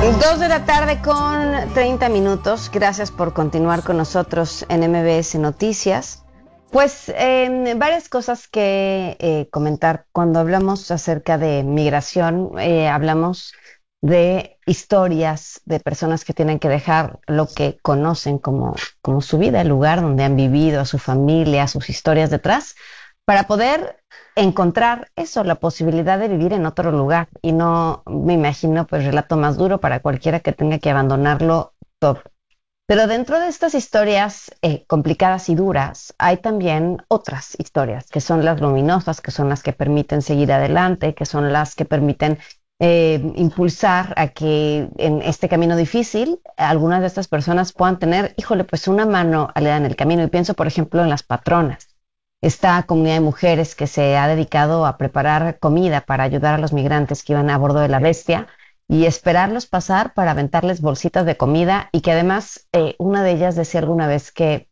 Dos de la tarde con 30 minutos. Gracias por continuar con nosotros en MBS Noticias. Pues varias cosas que comentar. Cuando hablamos acerca de migración, hablamos de historias de personas que tienen que dejar lo que conocen como su vida, el lugar donde han vivido, a su familia, sus historias detrás, para poder encontrar eso, la posibilidad de vivir en otro lugar. Y no me imagino, pues, relato más duro para cualquiera que tenga que abandonarlo todo. Pero dentro de estas historias complicadas y duras, hay también otras historias, que son las luminosas, que son las que permiten seguir adelante, que son las que permiten impulsar a que en este camino difícil, algunas de estas personas puedan tener, híjole, pues una mano aliada en el camino. Y pienso, por ejemplo, en las patronas, esta comunidad de mujeres que se ha dedicado a preparar comida para ayudar a los migrantes que iban a bordo de la Bestia y esperarlos pasar para aventarles bolsitas de comida, y que además una de ellas decía alguna vez que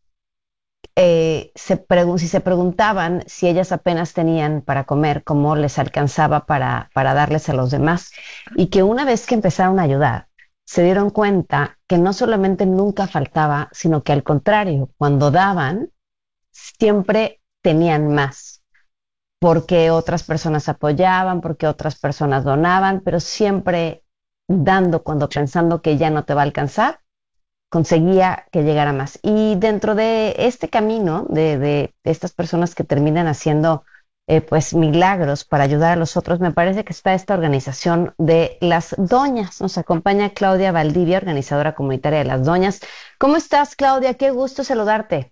si se preguntaban si ellas apenas tenían para comer, cómo les alcanzaba para darles a los demás, y que una vez que empezaron a ayudar, se dieron cuenta que no solamente nunca faltaba, sino que al contrario, cuando daban, siempre tenían más, porque otras personas apoyaban, porque otras personas donaban, pero siempre dando cuando pensando que ya no te va a alcanzar, conseguía que llegara más. Y dentro de este camino de estas personas que terminan haciendo pues milagros para ayudar a los otros, me parece que está esta organización de las Doñas. Nos acompaña Claudia Valdivia, organizadora comunitaria de las Doñas. ¿Cómo estás, Claudia? Qué gusto saludarte.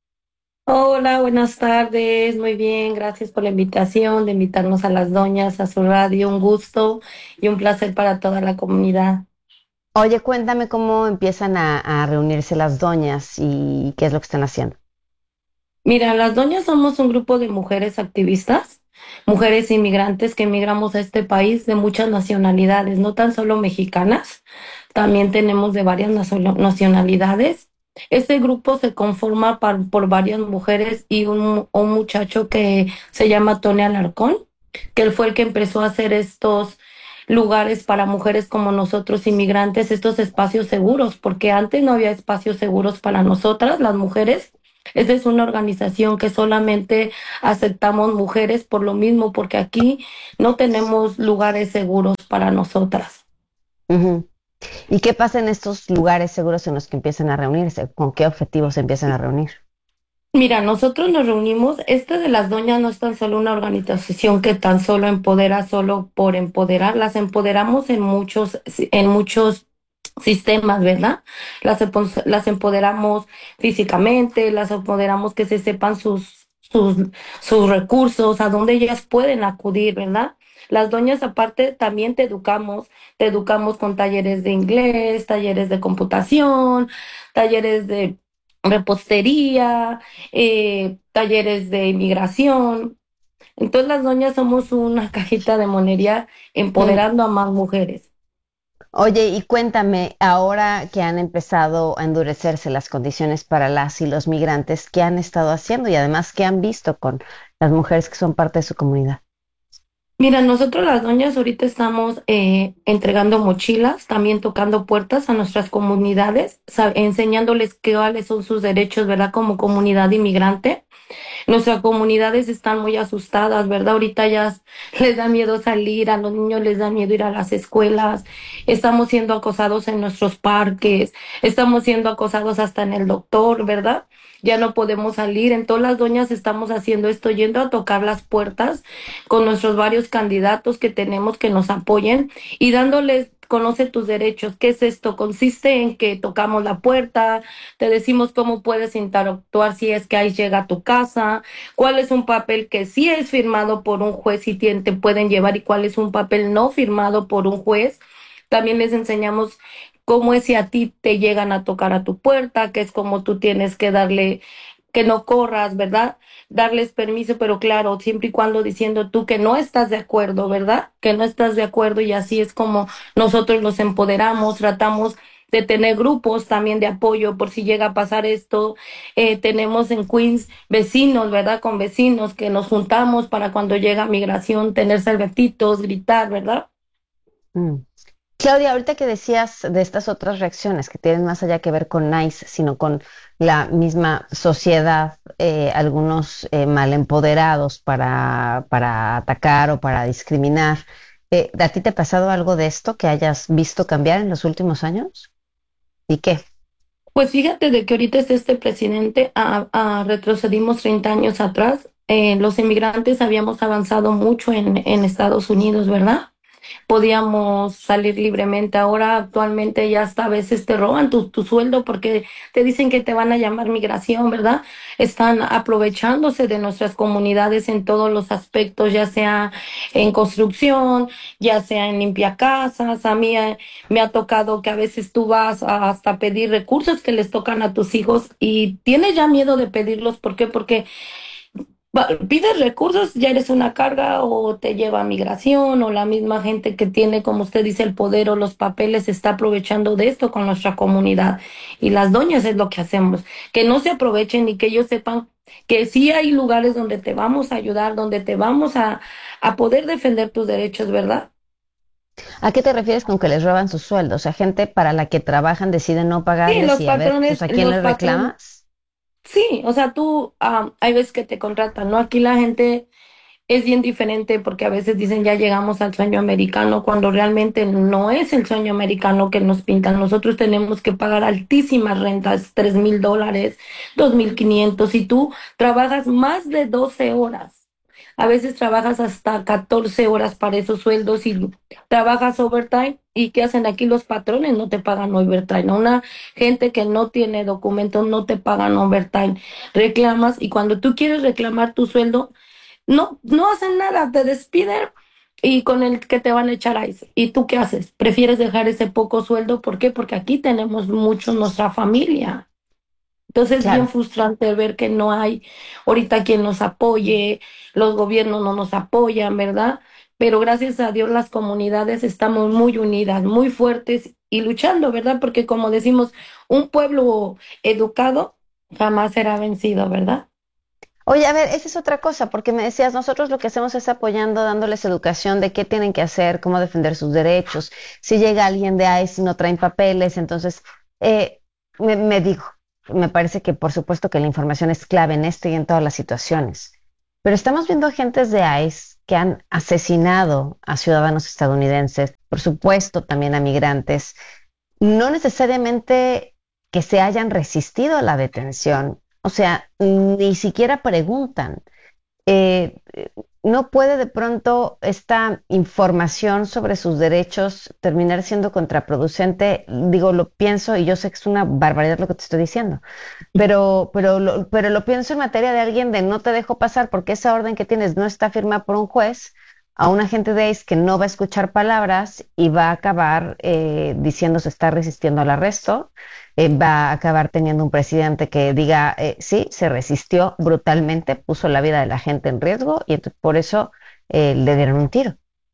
Hola, buenas tardes. Muy bien, gracias por la invitación, de invitarnos a las doñas, a su radio. Un gusto y un placer para toda la comunidad. Oye, cuéntame cómo empiezan a reunirse las doñas y qué es lo que están haciendo. Mira, las doñas somos un grupo de mujeres activistas, mujeres inmigrantes que emigramos a este país de muchas nacionalidades, no tan solo mexicanas, también tenemos de varias nacionalidades. Este grupo se conforma por varias mujeres y un muchacho que se llama Tony Alarcón, que él fue el que empezó a hacer estos lugares para mujeres como nosotros inmigrantes, estos espacios seguros, porque antes no había espacios seguros para nosotras, las mujeres. Esta es una organización que solamente aceptamos mujeres por lo mismo, porque aquí no tenemos lugares seguros para nosotras. Ujú. ¿Y qué pasa en estos lugares seguros en los que empiezan a reunirse? ¿Con qué objetivos se empiezan a reunir? Mira, nosotros nos reunimos, este de las doñas no es tan solo una organización que tan solo empodera solo por empoderar, las empoderamos en muchos sistemas, ¿verdad? Las empoderamos físicamente, las empoderamos que se sepan sus recursos, a dónde ellas pueden acudir, ¿verdad? Las doñas aparte también te educamos con talleres de inglés, talleres de computación, talleres de repostería, talleres de inmigración. Entonces las doñas somos una cajita de monería Mm. empoderando a más mujeres. Oye, y cuéntame, ahora que han empezado a endurecerse las condiciones para las y los migrantes, ¿qué han estado haciendo? Y además, ¿qué han visto con las mujeres que son parte de su comunidad? Mira, nosotros las doñas ahorita estamos entregando mochilas, también tocando puertas a nuestras comunidades, enseñándoles cuáles son sus derechos, ¿verdad? Como comunidad inmigrante. Nuestras comunidades están muy asustadas, ¿verdad? Ahorita ya les da miedo salir, a los niños les da miedo ir a las escuelas, estamos siendo acosados en nuestros parques, estamos siendo acosados hasta en el doctor, ¿verdad? Ya no podemos salir, en todas las doñas estamos haciendo esto, yendo a tocar las puertas con nuestros varios candidatos que tenemos que nos apoyen y dándoles conoce tus derechos. ¿Qué es esto? Consiste en que tocamos la puerta, te decimos cómo puedes interactuar si es que ahí llega a tu casa, cuál es un papel que sí es firmado por un juez y te pueden llevar y cuál es un papel no firmado por un juez. También les enseñamos cómo es si a ti te llegan a tocar a tu puerta, que es como tú tienes que darle, que no corras, ¿verdad? Darles permiso, pero claro, siempre y cuando diciendo tú que no estás de acuerdo, ¿verdad? Que no estás de acuerdo y así es como nosotros los empoderamos, tratamos de tener grupos también de apoyo por si llega a pasar esto. Tenemos en Queens vecinos, ¿verdad? Con vecinos que nos juntamos para cuando llega migración, tener salvetitos, gritar, ¿verdad? Mm. Claudia, ahorita que decías de estas otras reacciones que tienen más allá que ver con NICE, sino con la misma sociedad, algunos mal empoderados para atacar o para discriminar, ¿a ti te ha pasado algo de esto que hayas visto cambiar en los últimos años? ¿Y qué? Pues fíjate de que ahorita es este presidente, retrocedimos 30 años atrás. Los inmigrantes habíamos avanzado mucho en Estados Unidos, ¿verdad? Podíamos salir libremente. Ahora actualmente ya hasta a veces te roban tu sueldo porque te dicen que te van a llamar migración, ¿verdad? Están aprovechándose de nuestras comunidades en todos los aspectos, ya sea en construcción, ya sea en limpia casas. A mí me ha tocado que a veces tú vas a hasta pedir recursos que les tocan a tus hijos y tienes ya miedo de pedirlos. ¿Por qué? Porque pides recursos, ya eres una carga o te lleva a migración o la misma gente que tiene, como usted dice, el poder o los papeles se está aprovechando de esto con nuestra comunidad. Y las doñas es lo que hacemos, que no se aprovechen y que ellos sepan que sí hay lugares donde te vamos a ayudar, donde te vamos a poder defender tus derechos, ¿verdad? ¿A qué te refieres con que les roban sus sueldos? O sea, gente para la que trabajan decide no Sí, pagarles y a ver, pues, ¿a quién los les patrones, reclamas? sí, o sea, tú, hay veces que te contratan, ¿no? Aquí la gente es bien diferente porque a veces dicen ya llegamos al sueño americano cuando realmente no es el sueño americano que nos pintan. Nosotros tenemos que pagar altísimas rentas, $3,000, 2,500 y tú trabajas más de 12 horas. A veces trabajas hasta 14 horas para esos sueldos y trabajas overtime. ¿Y qué hacen aquí los patrones? No te pagan overtime. Una gente que no tiene documentos no te pagan overtime. Reclamas y cuando tú quieres reclamar tu sueldo, no hacen nada, te despiden y con el que te van a echar ahí. ¿Y tú qué haces? ¿Prefieres dejar ese poco sueldo? ¿Por qué? Porque aquí tenemos mucho nuestra familia. Entonces es bien Claro. frustrante ver que no hay ahorita quien nos apoye, los gobiernos no nos apoyan, ¿verdad? Pero gracias a Dios las comunidades estamos muy unidas, muy fuertes y luchando, ¿verdad? Porque como decimos, un pueblo educado jamás será vencido, ¿verdad? Oye, a ver, esa es otra cosa, porque me decías, nosotros lo que hacemos es apoyando, dándoles educación de qué tienen que hacer, cómo defender sus derechos. Si llega alguien de ICE y no traen papeles, entonces, eh, me digo, me parece que por supuesto que la información es clave en este y en todas las situaciones. Pero estamos viendo agentes de ICE que han asesinado a ciudadanos estadounidenses, por supuesto también a migrantes, no necesariamente que se hayan resistido a la detención, o sea, ni siquiera preguntan. Eh, eh, no puede de pronto esta información sobre sus derechos terminar siendo contraproducente. Digo, lo pienso y yo sé que es una barbaridad lo que te estoy diciendo, pero lo pienso en materia de alguien de no te dejo pasar porque esa orden que tienes no está firmada por un juez a un agente de ICE que no va a escuchar palabras y va a acabar diciendo se está resistiendo al arresto, va a acabar teniendo un presidente que diga, sí, se resistió brutalmente, puso la vida de la gente en riesgo y entonces por eso le dieron un tiro.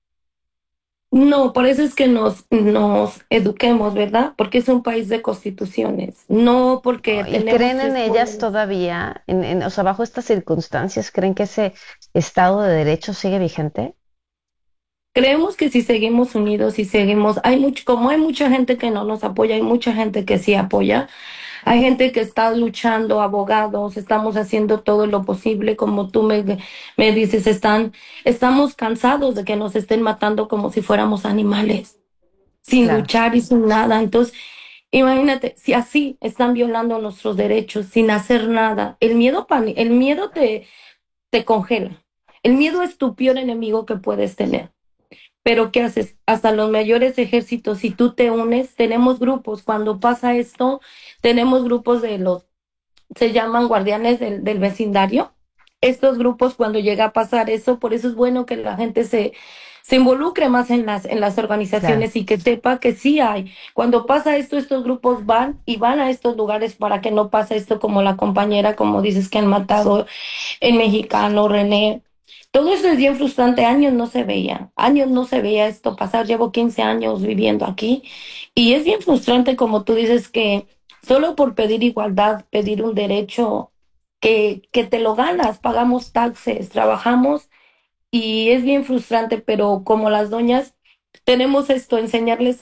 No, por eso es que nos eduquemos, ¿verdad? Porque es un país de constituciones, no porque ¿No? ¿Y creen tenemos en ellas escuelas. todavía? O sea, bajo estas circunstancias, ¿creen que ese Estado de Derecho sigue vigente? Creemos que si seguimos unidos y seguimos, como hay mucha gente que no nos apoya, hay mucha gente que sí apoya, hay gente que está luchando, abogados, estamos haciendo todo lo posible, como tú me dices, estamos cansados de que nos estén matando como si fuéramos animales, sin Claro, luchar y sin nada. Entonces, imagínate, si así están violando nuestros derechos sin hacer nada, el miedo te congela. El miedo es tu peor enemigo que puedes tener. Pero ¿qué haces? Hasta los mayores ejércitos, si tú te unes, tenemos grupos. Cuando pasa esto, tenemos grupos se llaman guardianes del vecindario. Estos grupos, cuando llega a pasar eso, por eso es bueno que la gente se involucre más en las claro. organizaciones y que sepa que sí hay. Cuando pasa esto, estos grupos van y van a estos lugares para que no pase esto como la compañera, como dices, que han matado el mexicano, René. Todo eso es bien frustrante. Años no se veía esto pasar. Llevo 15 años viviendo aquí y es bien frustrante, como tú dices, que solo por pedir igualdad, pedir un derecho que te lo ganas, pagamos taxes, trabajamos y es bien frustrante, pero como las doñas tenemos esto, enseñarles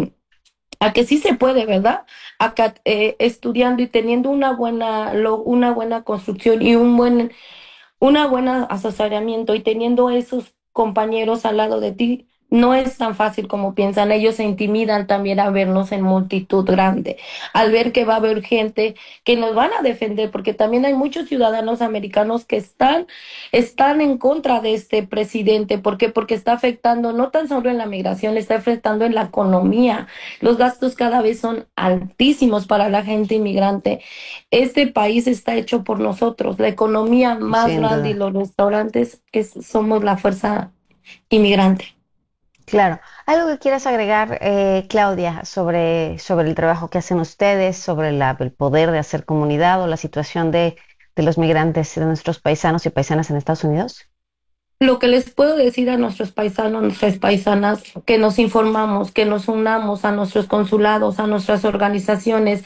a que sí se puede, ¿verdad? Acá estudiando y teniendo una buena construcción y una buena asesoramiento y teniendo esos compañeros al lado de ti, no es tan fácil como piensan. Ellos se intimidan también a vernos en multitud grande, al ver que va a haber gente que nos van a defender, porque también hay muchos ciudadanos americanos que están en contra de este presidente. ¿Por qué? Porque está afectando no tan solo en la migración, está afectando en la economía. Los gastos cada vez son altísimos para la gente inmigrante. Este país está hecho por nosotros. La economía más Sin grande y duda. los restaurantes somos la fuerza inmigrante. Claro. ¿Algo que quieras agregar, Claudia, sobre el trabajo que hacen ustedes, sobre el poder de hacer comunidad o la situación de los migrantes, de nuestros paisanos y paisanas en Estados Unidos? Lo que les puedo decir a nuestros paisanos, nuestras paisanas, que nos informamos, que nos unamos a nuestros consulados, a nuestras organizaciones,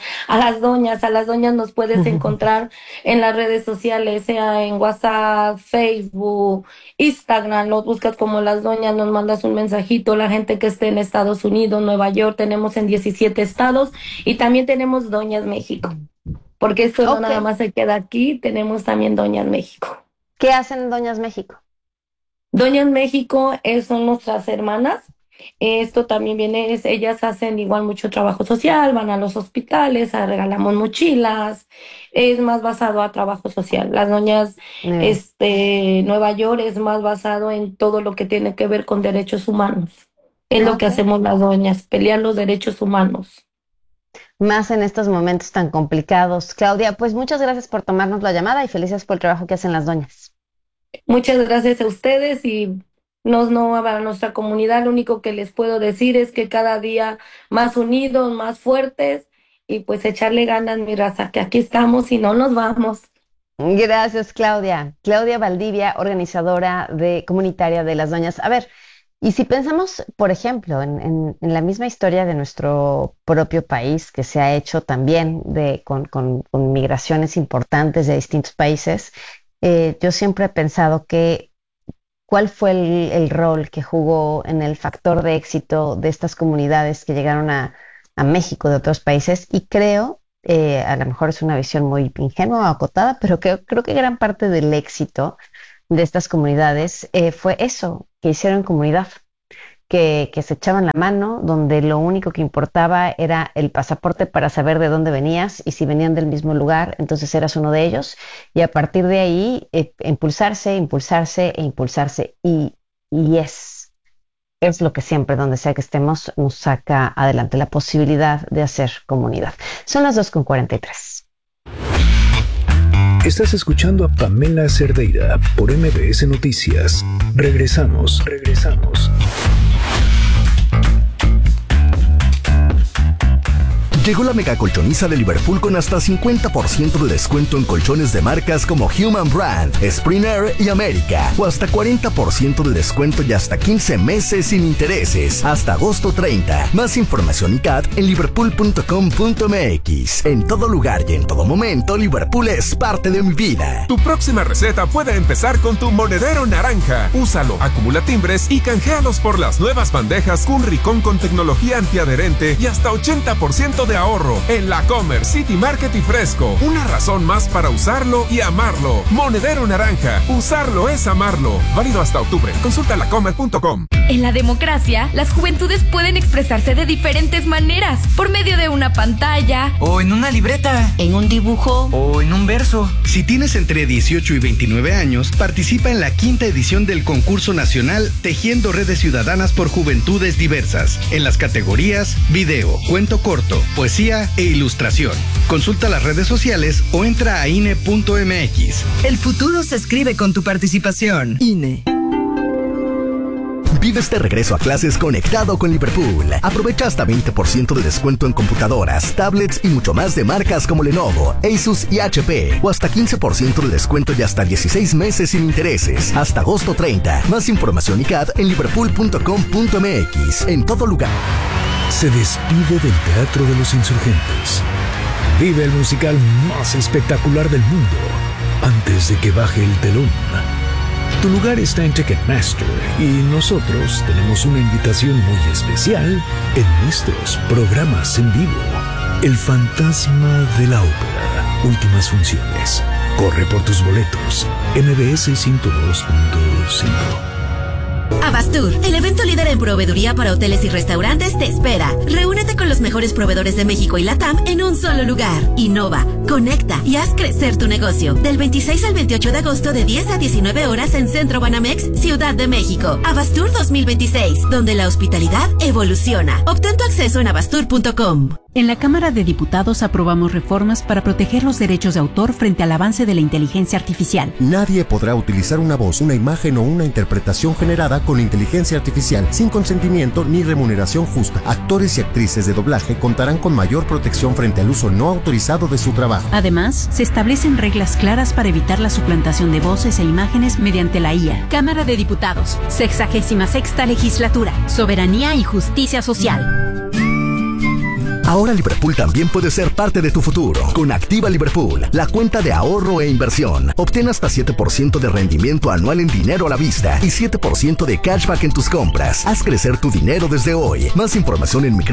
a las doñas nos puedes encontrar en las redes sociales, sea en WhatsApp, Facebook, Instagram, los buscas como las doñas, nos mandas un mensajito, la gente que esté en Estados Unidos, Nueva York, tenemos en 17 estados y también tenemos Doñas México, porque esto no Ok. nada más se queda aquí, tenemos también Doñas México. ¿Qué hacen Doñas México? Doñas México son nuestras hermanas. Esto también viene, ellas hacen igual mucho trabajo social, van a los hospitales, regalamos mochilas, es más basado a trabajo social. Las doñas, Muy bien. Nueva York es más basado en todo lo que tiene que ver con derechos humanos. Es lo que Ok. hacemos las doñas, pelear los derechos humanos. Más en estos momentos tan complicados. Claudia, pues muchas gracias por tomarnos la llamada y felices por el trabajo que hacen las doñas. Muchas gracias a ustedes y no a nuestra comunidad. Lo único que les puedo decir es que cada día más unidos, más fuertes y pues echarle ganas, mi raza, que aquí estamos y no nos vamos. Gracias, Claudia. Claudia Valdivia, organizadora comunitaria de las doñas. A ver, y si pensamos, por ejemplo, en la misma historia de nuestro propio país, que se ha hecho también con migraciones importantes de distintos países, yo siempre he pensado que cuál fue el rol que jugó en el factor de éxito de estas comunidades que llegaron a México de otros países y creo, a lo mejor es una visión muy ingenua o acotada, pero creo que gran parte del éxito de estas comunidades fue eso, que hicieron comunidad, que se echaban la mano, donde lo único que importaba era el pasaporte para saber de dónde venías y si venían del mismo lugar, entonces eras uno de ellos. Y a partir de ahí, impulsarse, impulsarse e impulsarse. Y es lo que siempre, donde sea que estemos, nos saca adelante la posibilidad de hacer comunidad. Son las 2:43. Estás escuchando a Pamela Cerdeira por MBS Noticias. Regresamos. Llegó la mega colchoniza de Liverpool con hasta 50% de descuento en colchones de marcas como Human Brand, Spring Air y América. O hasta 40% de descuento y hasta 15 meses sin intereses. Hasta agosto 30. Más información y CAT en liverpool.com.mx. En todo lugar y en todo momento, Liverpool es parte de mi vida. Tu próxima receta puede empezar con tu monedero naranja. Úsalo, acumula timbres y canjealos por las nuevas bandejas Kunricón con tecnología antiadherente y hasta 80% de ahorro en la Comer, City Market y Fresco. Una razón más para usarlo y amarlo. Monedero naranja. Usarlo es amarlo. Válido hasta octubre. Consulta lacomer.com. En la democracia, las juventudes pueden expresarse de diferentes maneras. Por medio de una pantalla. O en una libreta. En un dibujo. O en un verso. Si tienes entre 18 y 29 años, participa en la 5ª edición del concurso nacional Tejiendo Redes Ciudadanas por Juventudes Diversas, en las categorías video, cuento corto, poesía e ilustración. Consulta las redes sociales o entra a INE.mx. El futuro se escribe con tu participación. INE. Vive este regreso a clases conectado con Liverpool. Aprovecha hasta 20% de descuento en computadoras, tablets y mucho más de marcas como Lenovo, Asus y HP. O hasta 15% de descuento y hasta 16 meses sin intereses. Hasta agosto 30. Más información y CAT en liverpool.com.mx. En todo lugar. Se despide del Teatro de los Insurgentes. Vive el musical más espectacular del mundo antes de que baje el telón. Tu lugar está en Ticketmaster y nosotros tenemos una invitación muy especial en nuestros programas en vivo. El Fantasma de la Ópera. Últimas funciones. Corre por tus boletos. MBS 102.5. Abastur, el evento líder en proveeduría para hoteles y restaurantes, te espera. Reúnete con los mejores proveedores de México y LATAM en un solo lugar. Innova, conecta y haz crecer tu negocio. Del 26 al 28 de agosto de 10 a 19 horas en Centro Banamex, Ciudad de México. Abastur 2026, donde la hospitalidad evoluciona. Obtén tu acceso en abastur.com. En la Cámara de Diputados aprobamos reformas para proteger los derechos de autor frente al avance de la inteligencia artificial. Nadie podrá utilizar una voz, una imagen o una interpretación generada con inteligencia artificial sin consentimiento ni remuneración justa. Actores y actrices de doblaje contarán con mayor protección frente al uso no autorizado de su trabajo. Además, se establecen reglas claras para evitar la suplantación de voces e imágenes mediante la IA. Cámara de Diputados, 66ª Legislatura, Soberanía y Justicia Social. Ahora Liverpool también puede ser parte de tu futuro. Con Activa Liverpool, la cuenta de ahorro e inversión. Obtén hasta 7% de rendimiento anual en dinero a la vista y 7% de cashback en tus compras. Haz crecer tu dinero desde hoy. Más información en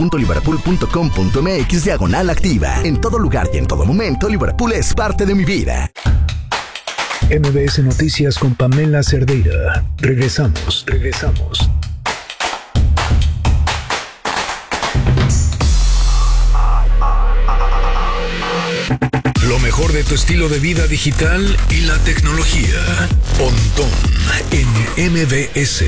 micredito.liverpool.com.mx/activa. En todo lugar y en todo momento, Liverpool es parte de mi vida. MBS Noticias con Pamela Cerdeira. Regresamos. Lo mejor de tu estilo de vida digital y la tecnología. Pontón en MBS.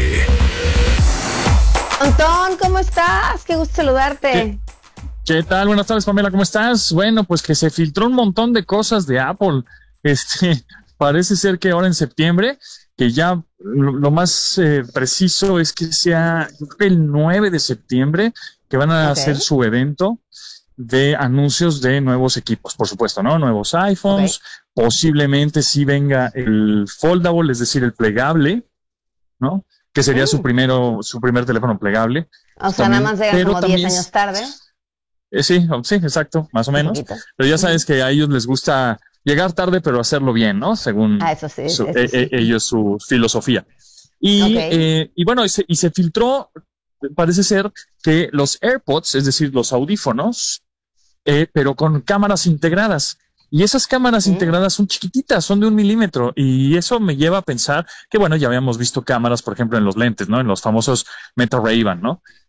Pontón, ¿cómo estás? Qué gusto saludarte. ¿Qué tal? Buenas tardes, Pamela, ¿cómo estás? Bueno, pues que se filtró un montón de cosas de Apple. Parece ser que ahora en septiembre, que ya lo más preciso es que sea el 9 de septiembre, que van a hacer su evento de anuncios de nuevos equipos, por supuesto, ¿no? Nuevos iPhones, posiblemente sí venga el foldable, es decir, el plegable, ¿no? Que sería su primer teléfono plegable. O sea, nada más llegan como 10 años tarde. Sí, exacto, más o menos. Pero ya sabes que a ellos les gusta llegar tarde, pero hacerlo bien, ¿no? Según eso sí, ellos, su filosofía. Y bueno, y se filtró, parece ser que los AirPods, es decir, los audífonos, pero con cámaras integradas. Y esas cámaras integradas son chiquititas, son de 1 milímetro. Y eso me lleva a pensar que, bueno, ya habíamos visto cámaras, por ejemplo, en los lentes, ¿no? En los famosos Meta Ray-Ban, ¿no?